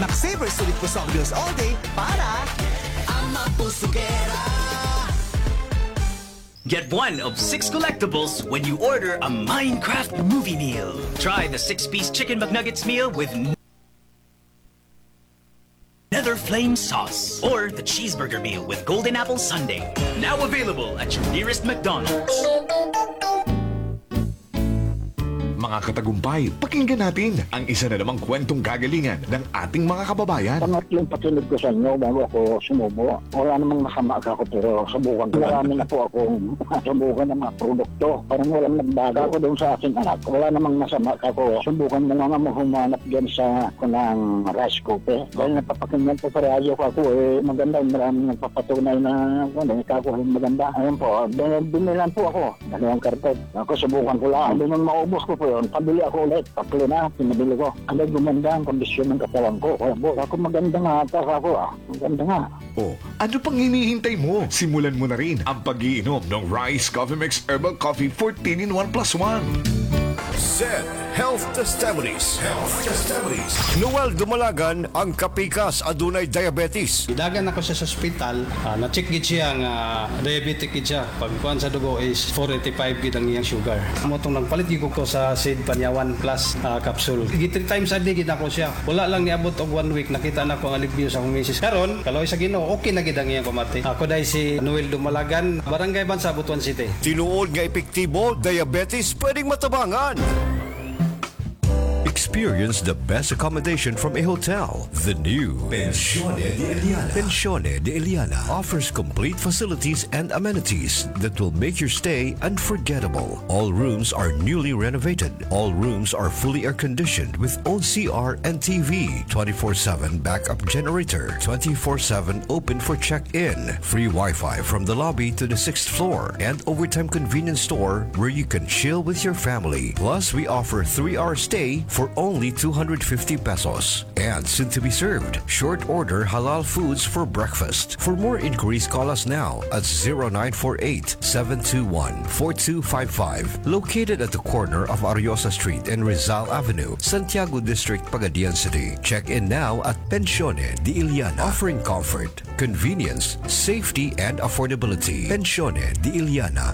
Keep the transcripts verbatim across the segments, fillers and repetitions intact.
Mac-Savers sulit po song bills all day para ang mapusugera. Get one of six collectibles when you order a Minecraft movie meal. Try the six-piece Chicken McNuggets meal with Nether Flame sauce or the cheeseburger meal with Golden Apple Sundae. Now available at your nearest McDonald's. Mga katagumpay, pakinggan natin ang isa na namang kwentong gagalingan ng ating mga kababayan. Pangatlong patulog ko sa inyo bago ako sumubo. Wala namang masama ako pero subukan ko. Marami na po akong subukan ng mga produkto. Parang walang nagbaga ako doon sa aking anak. Wala namang masama ako. Subukan mo nga mo humanap dyan sa kunang rice cooker. Dahil napapakinggan ko sa radyo ko ako eh maganda. Maraming nagpapatunay na ano, ikakuhin maganda. Ayun po, binilan po ako. Dalawang karton. Ako subukan ko lang. Hindi nang maubos ko po yun. Pabili ako ulit. Tatlo na, pinabili ko. Ano gumanda ang kondisyon ng katawan ko. Kaya po, ako maganda nga ata ako ah. Maganda nga. O, ano pang hinihintay mo? Simulan mo na rin ang pag-iinom ng Rice Coffee Mix Herbal Coffee fourteen in one plus one. Z Health Testimonies. Health Testimonies. Noel Dumalagan ang kapikas adunay diabetes. Idagan ako siya sa ospital, uh, na-check gid siya nga diabetic gid siya. Pagkuan sa dugo is four eighty-five gid ang iyang sugar. Motong nagpalit gid ko sa Sid Panyawan Plus uh, capsule. Gid three times a day gid ako siya. Wala lang niabot og one week nakita na ko ang alivio sa akong misis. Karon, kaloy sa Ginoo, okay na gid ang iyang pamati. Ako dai si Noel Dumalagan, Barangay Bansa, Butuan City. Tinuod nga epektibo, diabetes pwedeng matabangan. Experience the best accommodation from a hotel. The new Pensione de Eliana. Pensione de Eliana offers complete facilities and amenities that will make your stay unforgettable. All rooms are newly renovated. All rooms are fully air-conditioned with own C R and T V. twenty-four seven backup generator. twenty-four seven open for check-in. Free Wi-Fi from the lobby to the sixth floor. And overtime convenience store where you can chill with your family. Plus, we offer three-hour stay for only two hundred fifty pesos. And soon to be served, short order halal foods for breakfast. For more inquiries, call us now at zero nine four eight, seven two one, four two five five. Located at the corner of Ariosa Street and Rizal Avenue, Santiago District, Pagadian City. Check in now at Pensione de Eliana, offering comfort, convenience, safety, and affordability. Pensione de Eliana.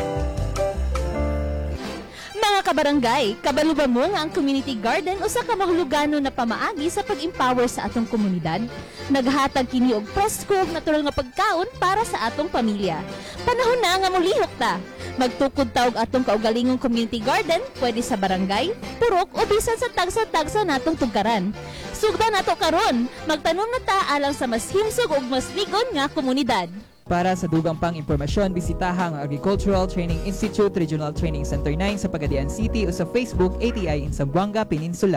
Mga kabarangay, kabaluba mo nga ang community garden usa ka mahulugano na pamaagi sa pag-empower sa atong komunidad. Naghatag kini og presko ug natural nga pagkaon para sa atong pamilya. Panahon na nga molihok ta. Magtukod ta og atong kaugalingong community garden, pwede sa barangay, purok o bisan sa tagsa-tagsa natong tugkaran. Sugdan nato karon, magtanom na ta alang sa mas himsog ug mas ligon nga komunidad. Para sa dugang pang impormasyon, bisitaha ang Agricultural Training Institute Regional Training Center nine sa Pagadian City o sa Facebook A T I in Zamboanga Peninsula.